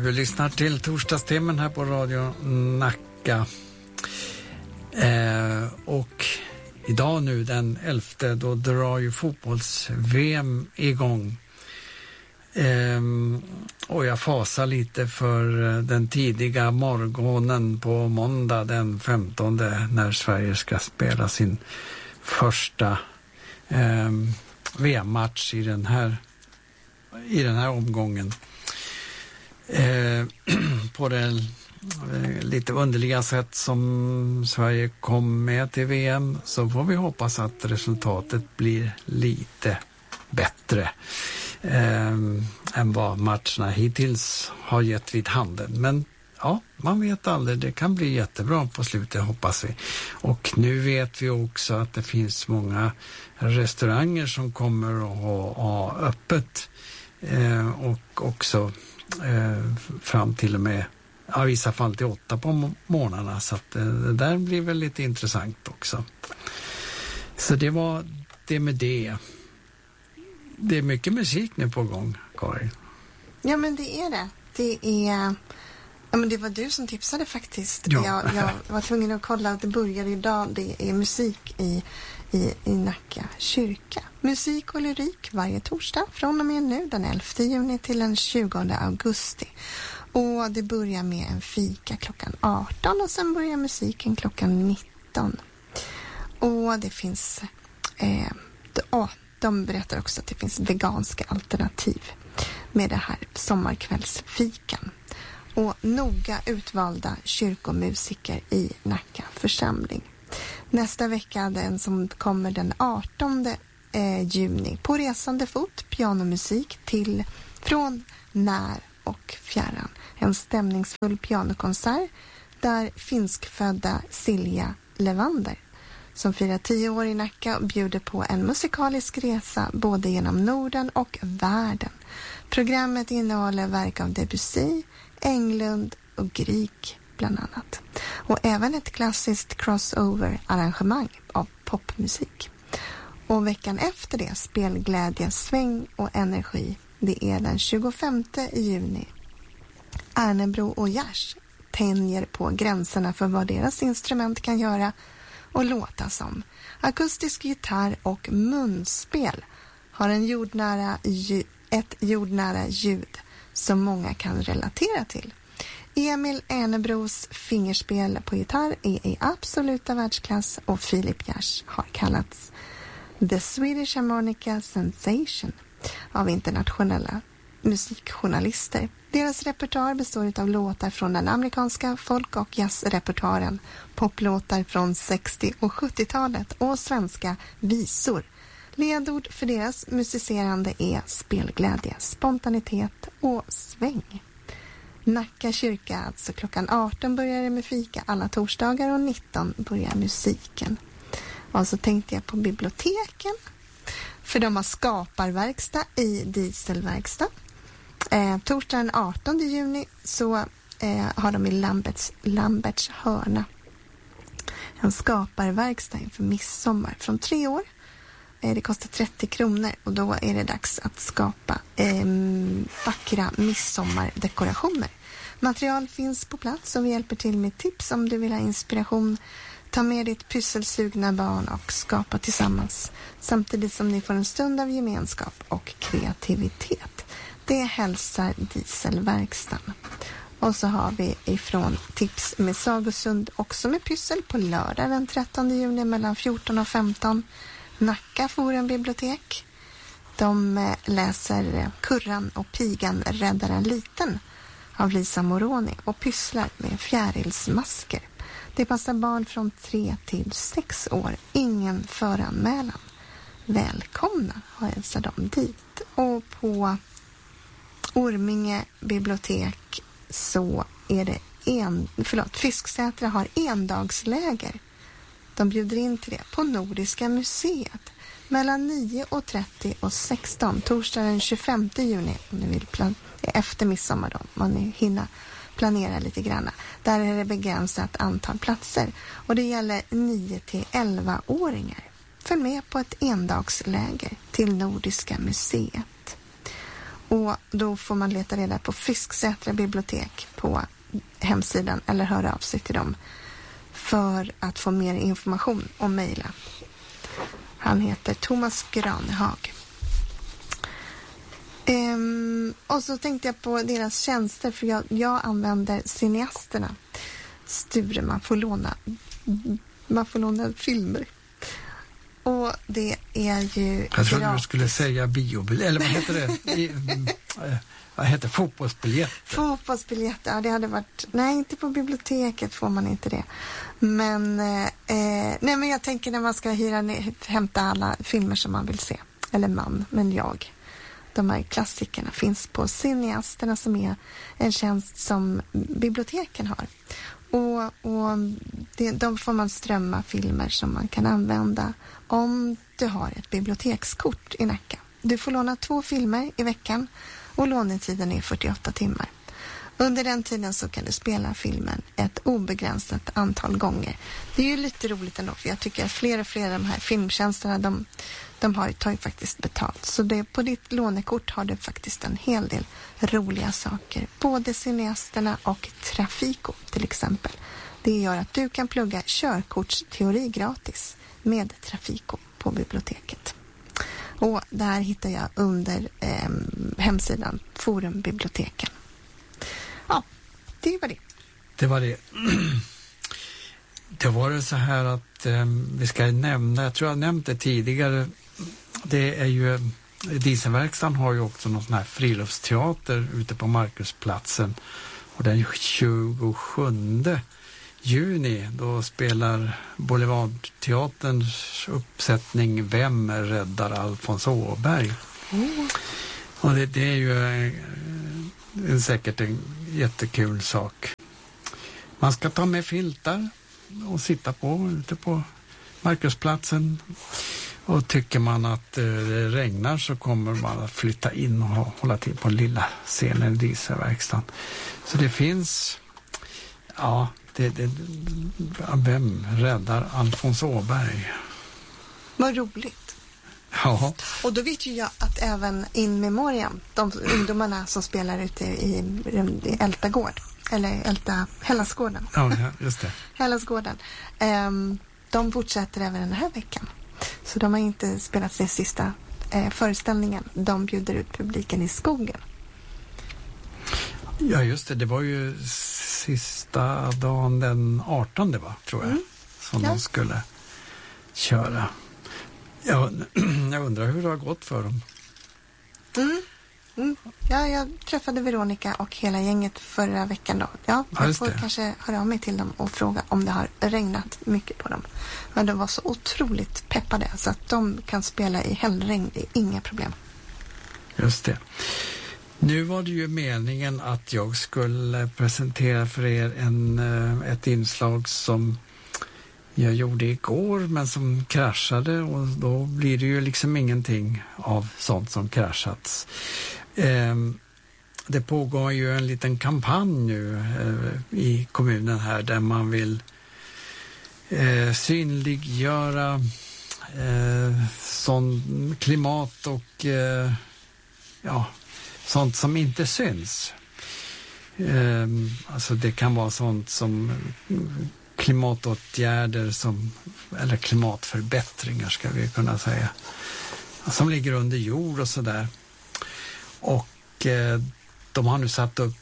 Du lyssnar till torsdagstimmen här på Radio Nacka. Och idag nu den 11, då drar ju fotbolls-VM igång. Och jag fasar lite för den tidiga morgonen på måndag den 15, när Sverige ska spela sin första VM-match i den här omgången. På det lite underliga sätt som Sverige kom med till VM, så får vi hoppas att resultatet blir lite bättre än vad matcherna hittills har gett vid handen. Men ja, man vet aldrig, det kan bli jättebra på slutet, hoppas vi. Och nu vet vi också att det finns många restauranger som kommer att ha öppet och också fram till och med i vissa fall till 8 på morgnarna, så att det där blir väl lite intressant också. Så det var det med det. Det är mycket musik nu på gång, Karin. Ja, men det är det. Det var du som tipsade faktiskt. Ja. Jag var tvungen att kolla att det började idag. Det är musik i Nacka kyrka. Musik och lyrik varje torsdag från och med nu den 11 juni till den 20 augusti. Och det börjar med en fika klockan 18 och sen börjar musiken klockan 19. Och det finns de berättar också att det finns veganska alternativ med det här sommarkvällsfikan. Och noga utvalda kyrkomusiker i Nacka församling. Nästa vecka, den som kommer den 18 juni, på resande fot, pianomusik från när och fjärran. En stämningsfull pianokonsert där finskfödda Silja Levander, som firar 10 år i Nacka, bjuder på en musikalisk resa både genom Norden och världen. Programmet innehåller verk av Debussy, Englund och Grieg bland annat. Och även ett klassiskt crossover-arrangemang av popmusik. Och veckan efter det, spelglädje, sväng och energi. Det är den 25 juni. Ernebro och Gers tänjer på gränserna för vad deras instrument kan göra och låta som. Akustisk gitarr och munspel har ett jordnära ljud som många kan relatera till. Emil Ernebros fingerspel på gitarr är i absoluta världsklass och Philip Gers har kallats The Swedish Harmonica Sensation av internationella musikjournalister. Deras repertoar består av låtar från den amerikanska folk- och jazzrepertoaren, poplåtar från 60- och 70-talet och svenska visor. Ledord för deras musicerande är spelglädje, spontanitet och sväng. Nacka kyrka, alltså klockan 18 börjar det med fika alla torsdagar och 19 börjar musiken. Och så tänkte jag på biblioteken, för de har skaparverkstad i Dieselverkstad. Torsdagen den 18 juni så har de i Lamberts hörna en skaparverkstad inför midsommar från 3 år. Det kostar 30 kronor och då är det dags att skapa vackra midsommardekorationer. Material finns på plats och vi hjälper till med tips om du vill ha inspiration. Ta med ditt pysselsugna barn och skapa tillsammans, samtidigt som ni får en stund av gemenskap och kreativitet. Det hälsar Dieselverkstan. Och så har vi ifrån tips med Sagosund också med pyssel på lördag den 13 juni mellan 14 och 15. Nacka Forum bibliotek. De läser Kurran och pigan räddar en liten av Lisa Moroni och pysslar med fjärilsmasker. Det passar barn från 3 till 6 år. Ingen föranmälan. Välkomna, hälsar de dit. Och på Orminge bibliotek så är det Fisksätra har endagsläger. De bjuder in till det på Nordiska museet mellan 9:30 och 16 torsdag den 25 juni om ni vill efter midsommar då, om ni hinner planera lite grann. Där är det begränsat antal platser och det gäller 9 till 11-åringar. Följ med på ett endagsläger till Nordiska museet. Och då får man leta reda på Fisksätra bibliotek på hemsidan eller höra av sig till dem för att få mer information och mejla. Han heter Thomas Granehag. Och så tänkte jag på deras tjänster, för jag använder Cineasterna. Sture, man får låna filmer. Och det är ju jag trodde du skulle säga biobiljett, eller vad heter det? Vad heter fotbollsbiljett? Fotbollsbiljett, ja, det hade varit... Nej, inte på biblioteket får man inte det. Men, men jag tänker när man ska hämta alla filmer som man vill se. Eller jag. De här klassikerna finns på Cineasterna, som är en tjänst som biblioteken har. Och de får man strömma filmer som man kan använda om du har ett bibliotekskort i Nacka. Du får låna 2 filmer i veckan och lånetiden är 48 timmar. Under den tiden så kan du spela filmen ett obegränsat antal gånger. Det är ju lite roligt ändå, för jag tycker att fler av de här filmtjänsterna tar ju faktiskt betalt. Så på ditt lånekort har du faktiskt en hel del roliga saker. Både Cineasterna och Trafiko till exempel. Det gör att du kan plugga körkortsteori gratis med Trafiko på biblioteket. Och det här hittar jag under hemsidan Forumbiblioteken. Ja, det var det. Det var det. Det var det så här att vi ska nämna, jag tror jag nämnt det tidigare, det är ju, Dieselverkstan har ju också någon sån här friluftsteater ute på Markusplatsen, och den 27 juni då spelar Boulevardteaterns uppsättning Vem räddar Alfons Åberg? Och det är ju säkert en jättekul sak. Man ska ta med filtar och sitta ute på Markusplatsen, och tycker man att det regnar så kommer man att flytta in och hålla till på lilla scenen i Dieselverkstan. Så det finns, ja, Vem räddar Alfons Åberg? Vad roligt. Ja. Och då vet ju jag att även In Memoriam, de ungdomarna som spelar ute i Ältagård, eller Hellasgården. Ja, just det. Hellasgården. De fortsätter även den här veckan. Så de har inte spelat sin sista föreställningen. De bjuder ut publiken i skogen. Ja, just det. Det var ju sista dagen den 18, tror jag, som de skulle köra. Jag undrar hur det har gått för dem. Ja, jag träffade Veronica och hela gänget förra veckan då. Ja, jag får kanske höra av mig till dem och fråga om det har regnat mycket på dem. Men de var så otroligt peppade så att de kan spela i hällregn, det är inga problem. Just det. Nu var det ju meningen att jag skulle presentera för er ett inslag som jag gjorde igår, men som kraschade, och då blir det ju liksom ingenting av sånt som kraschats. Det pågår ju en liten kampanj nu i kommunen här där man vill synliggöra sån klimat och sånt som inte syns. Alltså det kan vara sånt som klimatåtgärder eller klimatförbättringar ska vi kunna säga, som ligger under jord och sådär. Och de har nu satt upp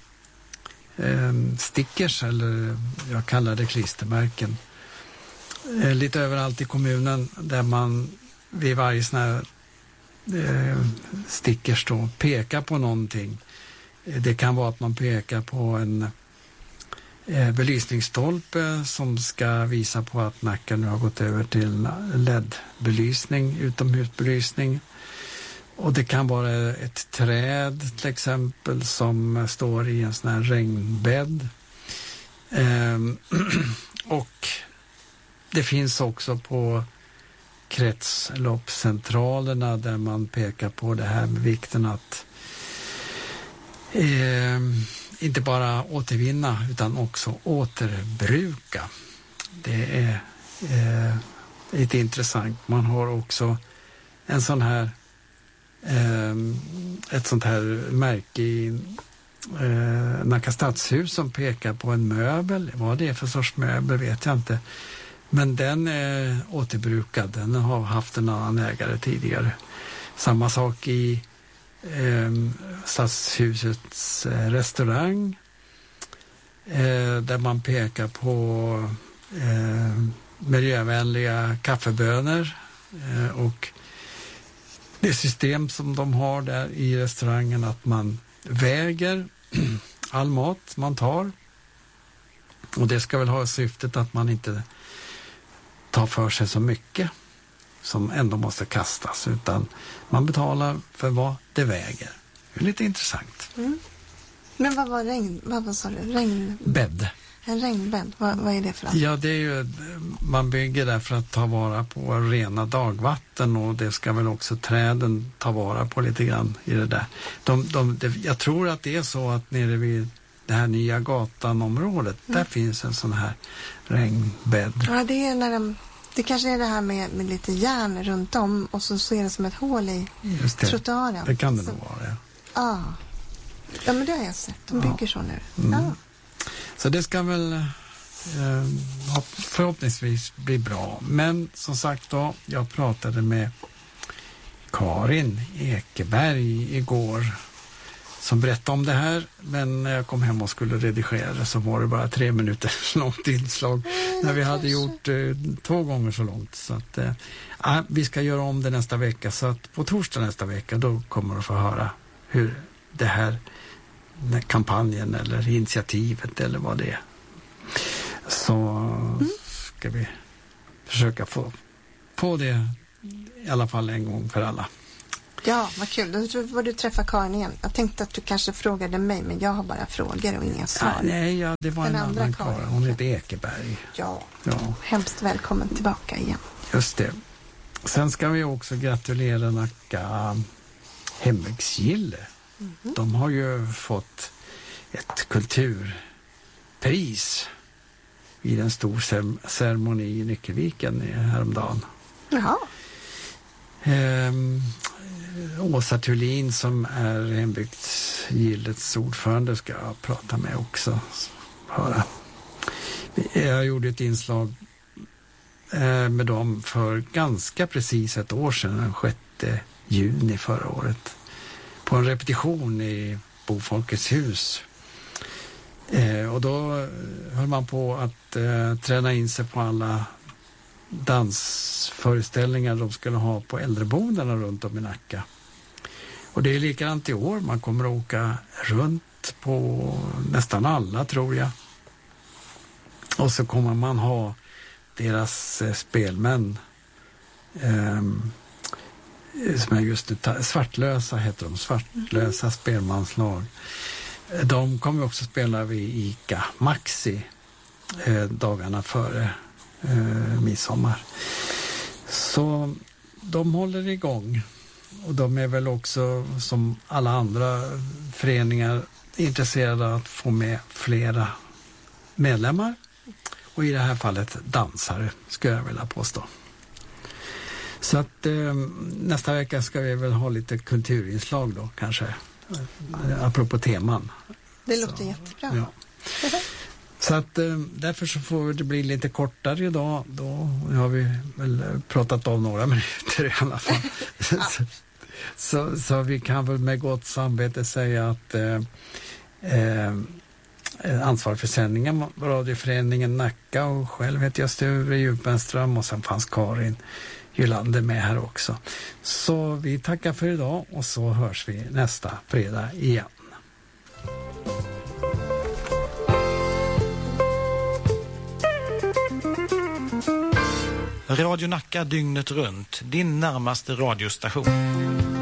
stickers, eller jag kallar det klistermärken, lite överallt i kommunen, där man vid varje sån här stickers då pekar på någonting. Det kan vara att man pekar på en belysningsstolpe som ska visa på att Nacka nu har gått över till LED-belysning, utomhusbelysning. Och det kan vara ett träd till exempel som står i en sån här regnbädd. Och det finns också på kretsloppscentralerna där man pekar på det här med vikten att inte bara återvinna utan också återbruka. Det är lite intressant. Man har också en sån här ett sånt här märke i Nacka stadshus som pekar på en möbel. Vad det är för sorts möbel vet jag inte. Men den är återbrukad. Den har haft en annan ägare tidigare. Samma sak i stadshusets restaurang. Där man pekar på miljövänliga kaffebönor och det system som de har där i restaurangen att man väger all mat man tar och det ska väl ha syftet att man inte tar för sig så mycket som ändå måste kastas utan man betalar för vad det väger. Det är lite intressant. Men vad var vad sa du? Bädd. En regnbädd, vad är det för något? Ja, det är ju, man bygger där för att ta vara på rena dagvatten och det ska väl också träden ta vara på lite grann i det där. Jag tror att det är så att nere vid det här nya gatanområdet, där finns en sån här regnbädd. Ja, det är det kanske är det här med lite järn runt om och så är det som ett hål i trottoaren. Det kan det nog vara, ja. Ja, men det har jag sett. De bygger så nu. Ja. Så det ska väl förhoppningsvis bli bra. Men som sagt då, jag pratade med Karin Ekeberg igår som berättade om det här. Men när jag kom hem och skulle redigera det så var det bara 3 minuter långt inslag. När vi hade gjort 2 gånger så långt. Så att vi ska göra om det nästa vecka. Så att på torsdag nästa vecka då kommer du att få höra hur det här kampanjen eller initiativet eller vad det är. Så ska vi försöka få det i alla fall en gång för alla. Ja, vad kul. Då var du träffa Karin igen. Jag tänkte att du kanske frågade mig, men jag har bara frågor och inga svar. Nej, det var en annan Karin. Hon heter Ekeberg. Ja, hemskt välkommen tillbaka igen. Just det. Sen ska vi också gratulera Nacka hembygdsgille. De har ju fått ett kulturpris vid en stor ceremoni i Nyckelviken häromdagen. Jaha. Åsa Thulin som är hembygdsgillets ordförande ska jag prata med också. Höra. Jag gjorde ett inslag med dem för ganska precis ett år sedan, den 6 juni förra året. På en repetition i Bofolkets hus. Och då höll man på att träna in sig på alla dansföreställningar de skulle ha på äldreboendena runt om i Nacka. Och det är likadant i år. Man kommer att åka runt på nästan alla, tror jag. Och så kommer man ha deras spelmän som är just Svartlösa heter de, Svartlösa spelmanslag. De kommer också spela vid ICA Maxi dagarna före midsommar. Så de håller igång och de är väl också som alla andra föreningar intresserade av att få med flera medlemmar och i det här fallet dansare skulle jag vilja påstå. Så att nästa vecka ska vi väl ha lite kulturinslag då kanske, apropå teman. Det låter jättebra. Ja. Så att därför så får det bli lite kortare idag. Då har vi väl pratat av några minuter i alla fall. så vi kan väl med gott samvete säga att ansvar för sändningen radioföreningen Nacka och själv heter jag Sture Djupenström och sen fanns Karin Gylander med här också. Så vi tackar för idag och så hörs vi nästa fredag igen. Radio Nacka dygnet runt, din närmaste radiostation.